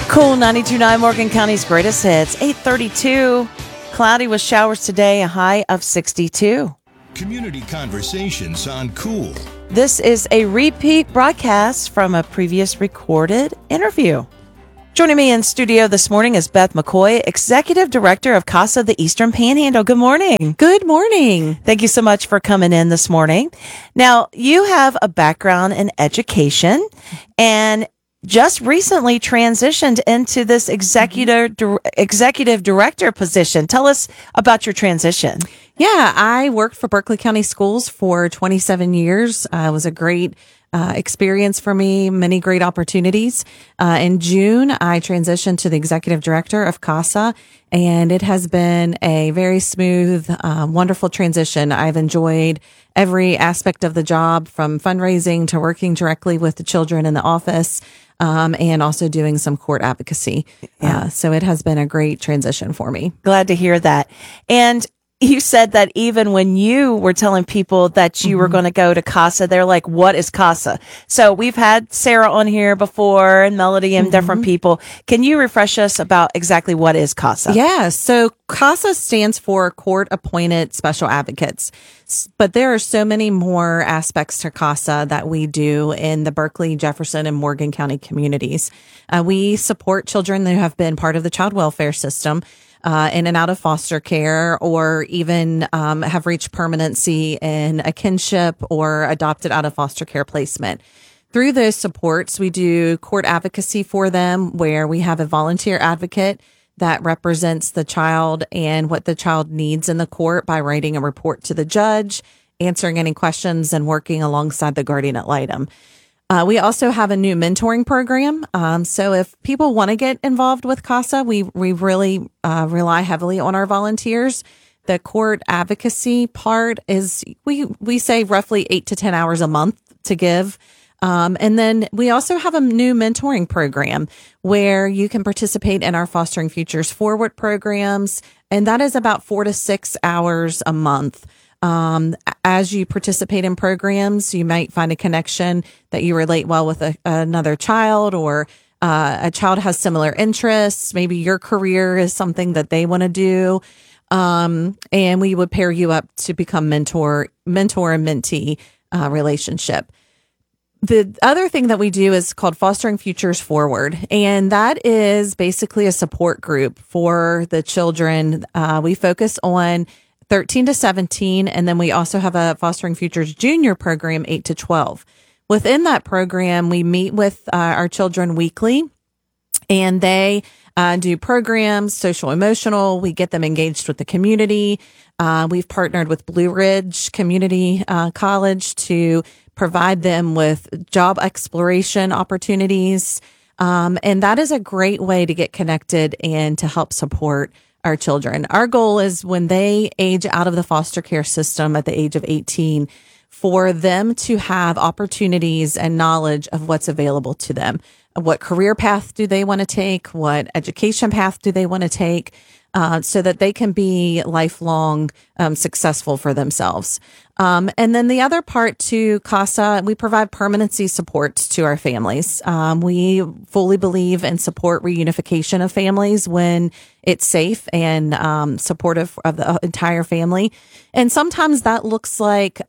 Cool 92.9 Morgan County's greatest hits. 8:32. Cloudy with showers today, a high of 62. Community conversations on Cool. This is a repeat broadcast from a previous recorded interview. Joining me in studio this morning is Beth McCoy, Executive Director of CASA the Eastern Panhandle. Good morning. Good morning. Thank you so much for coming in this morning. Now, you have a background in education and just recently transitioned into this executive director position. Tell us about your transition. Yeah, I worked for Berkeley County Schools for 27 years. It was a great experience for me, many great opportunities. In June, I transitioned to the executive director of CASA, and it has been a very smooth, wonderful transition. I've enjoyed every aspect of the job, from fundraising to working directly with the children in the office, and also doing some court advocacy. So it has been a great transition for me. Glad to hear that. And you said that even when you were telling people that you were going to go to CASA, they're like, what is CASA? So we've had Sarah on here before and Melody and different people. Can you refresh us about exactly what is CASA? Yeah. So CASA stands for Court Appointed Special Advocates. But there are so many more aspects to CASA that we do in the Berkeley, Jefferson, and Morgan County communities. We support children who have been part of the child welfare system, in and out of foster care, or even have reached permanency in a kinship or adopted out of foster care placement. Through those supports, we do court advocacy for them, where we have a volunteer advocate that represents the child and what the child needs in the court by writing a report to the judge, answering any questions, and working alongside the guardian ad litem. We also have a new mentoring program. So if people want to get involved with CASA, we really rely heavily on our volunteers. The court advocacy part is, we say roughly 8 to 10 hours a month to give. And then we also have a new mentoring program where you can participate in our Fostering Futures Forward programs. And that is about 4 to 6 hours a month. As you participate in programs, you might find a connection that you relate well with another child, or a child has similar interests. Maybe your career is something that they want to do. And we would pair you up to become mentor and mentee relationship. The other thing that we do is called Fostering Futures Forward, and that is basically a support group for the children. We focus on 13 to 17, and then we also have a Fostering Futures Junior program, 8 to 12. Within that program, we meet with our children weekly, and they do programs, social emotional. We get them engaged with the community. We've partnered with Blue Ridge Community College to provide them with job exploration opportunities. And that is a great way to get connected and to help support our children. Our goal is, when they age out of the foster care system at the age of 18, for them to have opportunities and knowledge of what's available to them. What career path do they want to take? What education path do they want to take? So that they can be lifelong successful for themselves. And then the other part to CASA, we provide permanency support to our families. We fully believe and support reunification of families when it's safe and supportive of the entire family. And sometimes that looks like,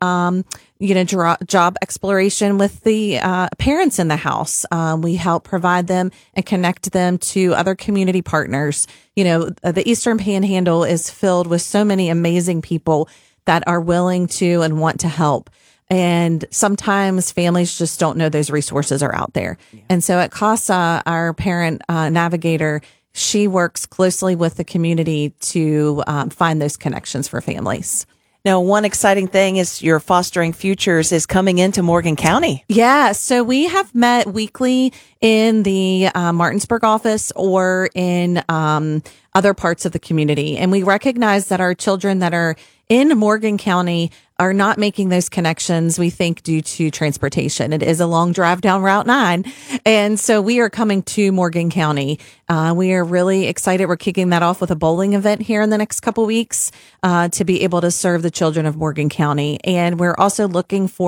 job exploration with the parents in the house. We help provide them and connect them to other community partners. The Eastern Panhandle is filled with so many amazing people that are willing to and want to help. And sometimes families just don't know those resources are out there. Yeah. And so at CASA, our parent navigator, she works closely with the community to find those connections for families. Now, one exciting thing is your Fostering Futures is coming into Morgan County. Yeah, so we have met weekly in the Martinsburg office or in other parts of the community. And we recognize that our children that are in Morgan County are not making those connections, we think, due to transportation. It is a long drive down Route 9. And so we are coming to Morgan County. We are really excited. We're kicking that off with a bowling event here in the next couple weeks to be able to serve the children of Morgan County. And we're also looking for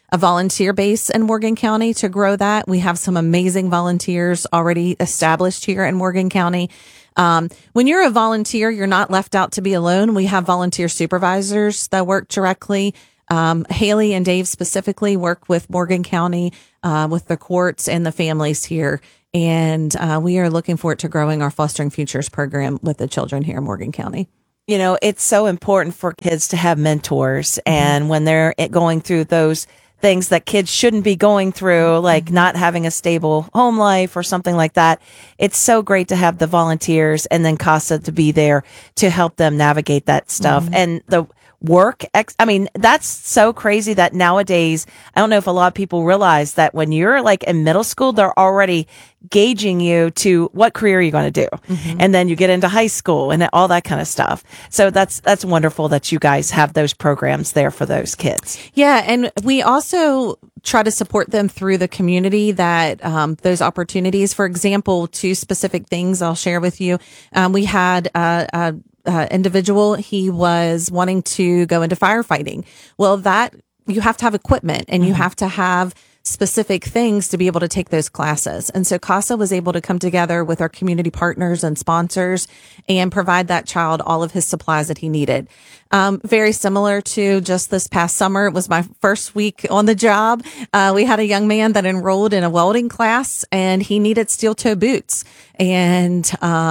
a volunteer base in Morgan County to grow that. We have some amazing volunteers already established here in Morgan County. When you're a volunteer, you're not left out to be alone. We have volunteer supervisors that work directly. Haley and Dave specifically work with Morgan County, with the courts and the families here. And we are looking forward to growing our Fostering Futures program with the children here in Morgan County. You know, it's so important for kids to have mentors. And when they're going through those things that kids shouldn't be going through, like not having a stable home life or something like that, it's so great to have the volunteers and then CASA to be there to help them navigate that stuff. And the work, I mean, that's so crazy that nowadays, I don't know if a lot of people realize that when you're like in middle school, they're already gauging you to what career you're going to do. And then you get into high school and all that kind of stuff. So that's wonderful that you guys have those programs there for those kids. Yeah. And we also try to support them through the community that, those opportunities. For example, 2 specific things I'll share with you. We had, individual, he was wanting to go into firefighting. Well, that you have to have equipment and you have to have specific things to be able to take those classes. And so CASA was able to come together with our community partners and sponsors and provide that child all of his supplies that he needed. Very similar to just this past summer. It was my first week on the job. We had a young man that enrolled in a welding class and he needed steel toe boots. And,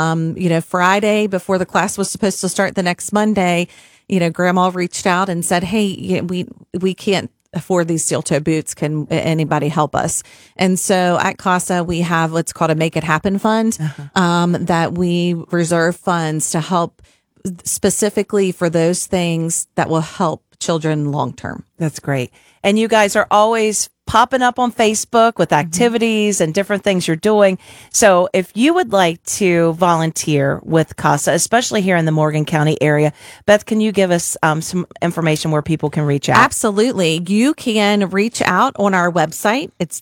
Friday before the class was supposed to start the next Monday, grandma reached out and said, hey, we can't afford these steel toe boots. Can anybody help us? And so at CASA, we have what's called a Make It Happen Fund, that we reserve funds to help specifically for those things that will help children long term. That's great. And you guys are always popping up on Facebook with activities and different things you're doing. So if you would like to volunteer with CASA, especially here in the Morgan County area, Beth, can you give us some information where people can reach out? Absolutely. You can reach out on our website. It's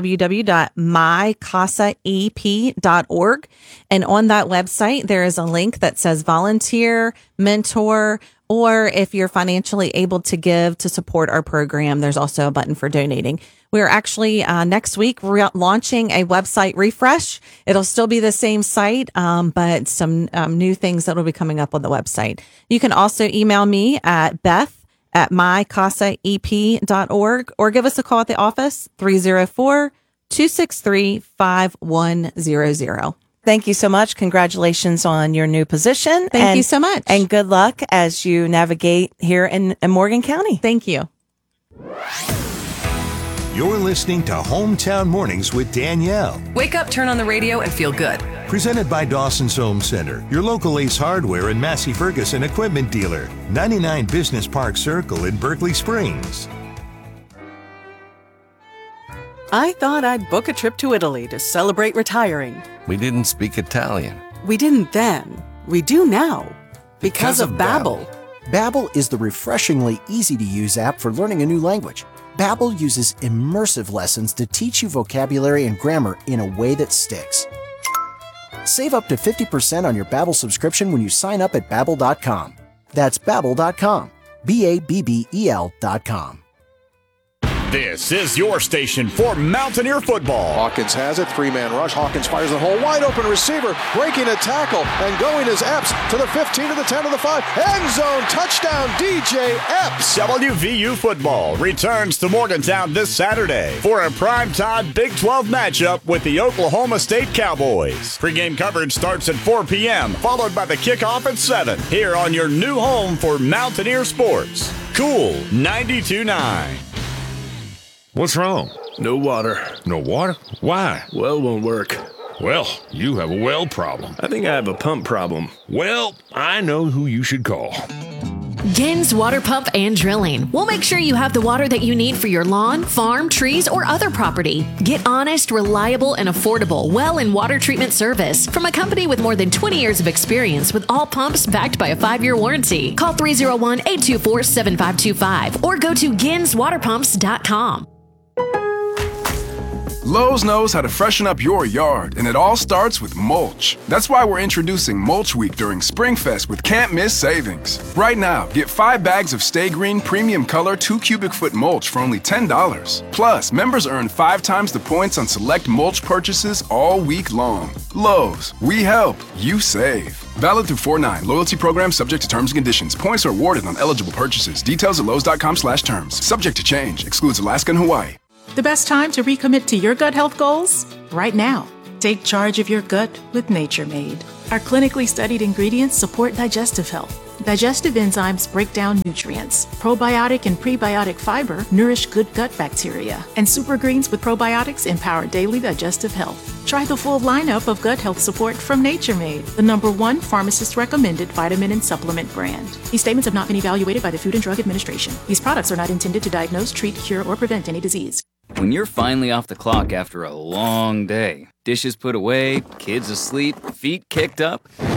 www.mycasaep.org. And on that website, there is a link that says volunteer, mentor, or if you're financially able to give to support our program, there's also a button for donating. We're actually next week launching a website refresh. It'll still be the same site, but some new things that will be coming up on the website. You can also email me at beth@mycasaep.org or give us a call at the office, 304-263-5100. Thank you so much. Congratulations on your new position. Thank you so much. And good luck as you navigate here in Morgan County. Thank you. You're listening to Hometown Mornings with Danielle. Wake up, turn on the radio, and feel good. Presented by Dawson's Home Center, your local Ace Hardware and Massey Ferguson equipment dealer. 99 Business Park Circle in Berkeley Springs. I thought I'd book a trip to Italy to celebrate retiring. We didn't speak Italian. We didn't then. We do now. Because of Babbel. Babbel is the refreshingly easy-to-use app for learning a new language. Babbel uses immersive lessons to teach you vocabulary and grammar in a way that sticks. Save up to 50% on your Babbel subscription when you sign up at Babbel.com. That's Babbel.com. Babbel.com. This is your station for Mountaineer football. Hawkins has it, 3-man rush. Hawkins fires the hole, wide open receiver, breaking a tackle, and going is Epps to the 15, to the 10, to the 5. End zone, touchdown, DJ Epps. WVU football returns to Morgantown this Saturday for a primetime Big 12 matchup with the Oklahoma State Cowboys. Pre-game coverage starts at 4 p.m., followed by the kickoff at 7, here on your new home for Mountaineer sports. Cool 92.9. What's wrong? No water. No water? Why? Well won't work. Well, you have a well problem. I think I have a pump problem. Well, I know who you should call. Gins Water Pump and Drilling. We'll make sure you have the water that you need for your lawn, farm, trees, or other property. Get honest, reliable, and affordable well and water treatment service from a company with more than 20 years of experience with all pumps backed by a 5-year warranty. Call 301-824-7525 or go to ginswaterpumps.com. Lowe's knows how to freshen up your yard, and it all starts with mulch. That's why we're introducing Mulch Week during SpringFest with can't miss savings. Right now, get 5 bags of Stay Green Premium Color 2 cubic foot mulch for only $10. Plus, members earn 5 times the points on select mulch purchases all week long. Lowe's, we help, you save. Valid through 4/9. Loyalty program subject to terms and conditions. Points are awarded on eligible purchases. Details at lowes.com/terms. Subject to change. Excludes Alaska and Hawaii. The best time to recommit to your gut health goals? Right now. Take charge of your gut with Nature Made. Our clinically studied ingredients support digestive health. Digestive enzymes break down nutrients. Probiotic and prebiotic fiber nourish good gut bacteria. And super greens with probiotics empower daily digestive health. Try the full lineup of gut health support from Nature Made, the #1 pharmacist-recommended vitamin and supplement brand. These statements have not been evaluated by the Food and Drug Administration. These products are not intended to diagnose, treat, cure, or prevent any disease. When you're finally off the clock after a long day, dishes put away, kids asleep, feet kicked up,